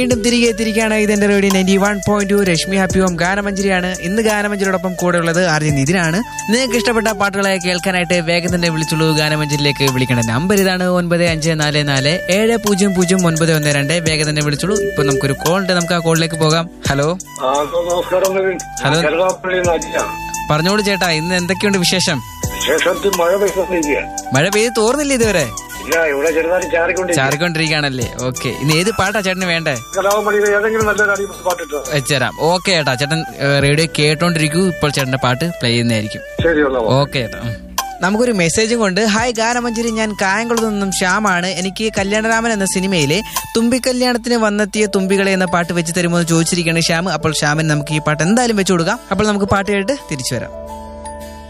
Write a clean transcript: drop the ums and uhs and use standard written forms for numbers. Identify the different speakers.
Speaker 1: വീണ്ടും തിരികെയാണ് ഇതിന്റെ radio 91.2 Rashmi happy home ഗാനമഞ്ജരിയാണ്. ഇന്ന് ഗാനമഞ്ജരിയോടൊപ്പം കൂടെ ഉള്ളത് ആർജി നിതിനാണ്. നിങ്ങൾക്ക് ഇഷ്ടപ്പെട്ട പാട്ടുകളെ കേൾക്കാനായിട്ട് വേഗം തന്നെ വിളിച്ചുള്ളൂ. ഗാനമഞ്ജരിയിലേക്ക് വിളിക്കേണ്ട നമ്പർ ഇതാണ് 9544700912. വേഗം തന്നെ വിളിച്ചുള്ളൂ. ഇപ്പൊ നമുക്കൊരു കോൾ ഉണ്ട്, നമുക്ക് ആ കോളിലേക്ക് പോകാം. ഹലോ ഹലോ, പറഞ്ഞോളൂ ചേട്ടാ, ഇന്ന് എന്തൊക്കെയുണ്ട് വിശേഷം? മഴ പെയ്ത് തോർന്നില്ല ഇതുവരെ? ചാറിക്കൊണ്ടിരിക്കുകയാണല്ലേ. ഓക്കെ, ഇന്ന് ഏത് പാട്ടാ ചേട്ടന് വേണ്ടേ? വെച്ചുതരാം. ഓക്കെ ചേട്ടാ, ചേട്ടൻ റേഡിയോ കേട്ടോണ്ടിരിക്കൂ. ഇപ്പോൾ ചേട്ടന്റെ പാട്ട് പ്ലേ ചെയ്യുന്നതായിരിക്കും. ഓക്കെ ചേട്ടാ. നമുക്കൊരു മെസ്സേജും കൊണ്ട്. ഹായ് ഗാനമഞ്ജരി, ഞാൻ കായംകുളത്ത് നിന്നും ശ്യാമാണ്. എനിക്ക് കല്യാണരാമൻ എന്ന സിനിമയിലെ തുമ്പിക്കല്യാണത്തിന് വന്നെത്തിയ തുമ്പികളെ എന്ന പാട്ട് വെച്ച് തരുമോ എന്ന് ചോദിച്ചിരിക്കുകയാണ് ശ്യാം. അപ്പോൾ ശ്യാമിന് നമുക്ക് ഈ പാട്ട് എന്തായാലും വെച്ചു കൊടുക്കാം. അപ്പോൾ നമുക്ക് പാട്ട് കേട്ട് തിരിച്ചു വരാം.